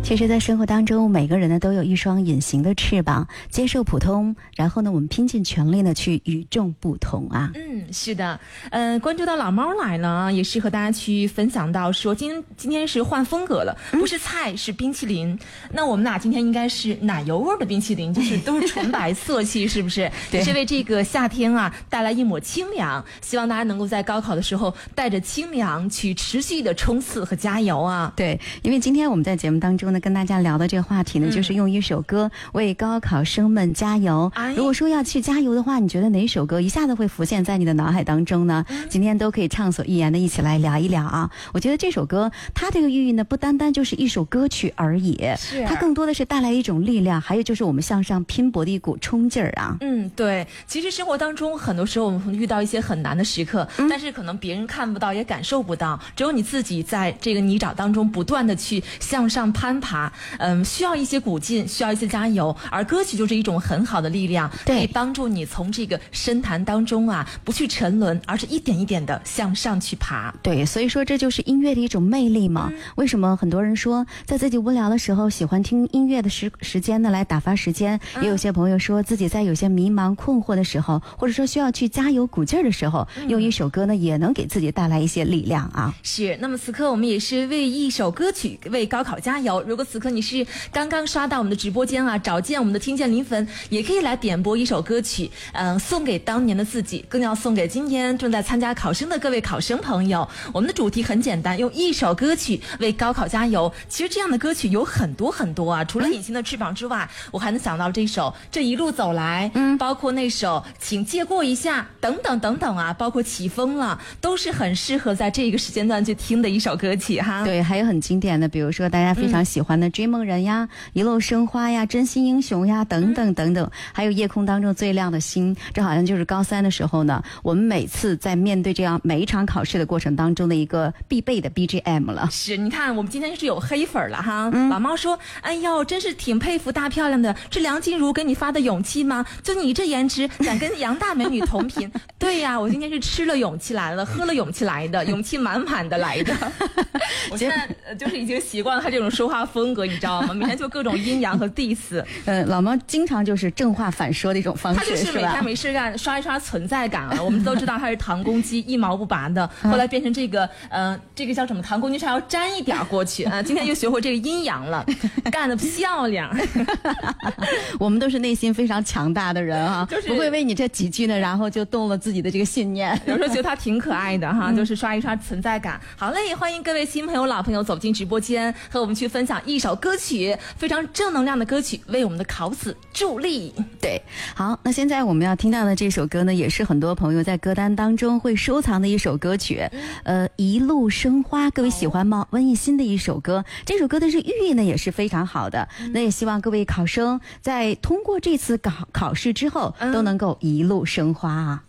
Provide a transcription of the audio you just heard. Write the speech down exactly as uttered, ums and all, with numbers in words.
其实在生活当中，每个人呢都有一双隐形的翅膀，接受普通，然后呢我们拼尽全力呢去与众不同啊。 嗯，是的，呃，关注到老猫来了，也是和大家去分享到说，今今天是换风格了，不是菜、嗯、是冰淇淋。那我们俩今天应该是奶油味的冰淇淋，就是都是纯白色系，是不是？ 对， 是为这个夏天啊带来一抹清凉，希望大家能够在高考的时候带着清凉去持续的冲刺和加油啊。 对，因为今天我们在节目当中呢跟大家聊的这个话题呢、嗯、就是用一首歌为高考生们加油、哎、如果说要去加油的话，你觉得哪首歌一下子会浮现在你的脑海当中呢、嗯、今天都可以畅所欲言的一起来聊一聊啊。我觉得这首歌它这个寓意呢不单单就是一首歌曲而已， 是它更多的是带来一种力量，还有就是我们向上拼搏的一股冲劲儿啊。 嗯，对，其实生活当中很多时候我们会遇到一些很难的时刻、嗯、但是可能别人看不到也感受不到，只有你自己在这个泥沼当中不断的去向上攀爬，嗯，需要一些鼓劲，需要一些加油，而歌曲就是一种很好的力量，可以帮助你从这个深潭当中啊不去沉沦，而是一点一点的向上去爬。 对，所以说这就是音乐的一种魅力嘛、嗯、为什么很多人说在自己无聊的时候喜欢听音乐的时时间呢来打发时间、嗯、也有些朋友说自己在有些迷茫困惑的时候，或者说需要去加油鼓劲儿的时候、嗯、用一首歌呢也能给自己带来一些力量啊。 是，那么此刻我们也是为一首歌曲为高考加油。如果此刻你是刚刚刷到我们的直播间啊，找见我们的听见临汾，也可以来点播一首歌曲，嗯，送给当年的自己，更要送给今天正在参加考生的各位考生朋友。我们的主题很简单，用一首歌曲为高考加油。其实这样的歌曲有很多很多啊，除了隐形的翅膀之外、嗯、我还能想到这首这一路走来，嗯，包括那首请借过一下，等等等等啊，包括起风了，都是很适合在这个时间段去听的一首歌曲哈。 对，还有很经典的，比如说大家非常喜欢的《追梦人》呀、嗯、一路生花呀、真心英雄呀等等等等、嗯、还有夜空当中最亮的星，这好像就是高三的时候呢我们每次在面对这样每一场考试的过程当中的一个必备的 B G M 了。 是，你看我们今天是有黑粉了哈、嗯、老猫说哎呦真是挺佩服大漂亮的，是梁静茹给你发的勇气吗？就你这颜值敢跟杨大美女同频对呀，我今天是吃了勇气来了，喝了勇气来的，勇气满满的来的我现在就是已经习惯了他这种说话风格，你知道吗？每天就各种阴阳和 diss。 呃，老猫经常就是正话反说的一种方式， 他就是每天没事干刷一刷存在感啊。我们都知道他是唐公鸡一毛不拔的，后来变成这个呃这个叫什么唐公鸡上要沾一点过去啊、呃，今天又学会这个阴阳了干得漂亮我们都是内心非常强大的人啊、就是、不会为你这几句呢然后就动了自己的这个信念。 有时候觉得他挺可爱的哈、嗯、就是刷一刷存在感。好嘞，欢迎各位新朋友老朋友走进直播间，和我们去分享一首歌曲，非常正能量的歌曲，为我们的考子助力。 对，好，那现在我们要听到的这首歌呢也是很多朋友在歌单当中会收藏的一首歌曲、嗯、呃，一路生花，各位喜欢吗？温艺欣的一首歌，这首歌的这寓意呢也是非常好的、嗯、那也希望各位考生在通过这次考考试之后、嗯、都能够一路生花啊。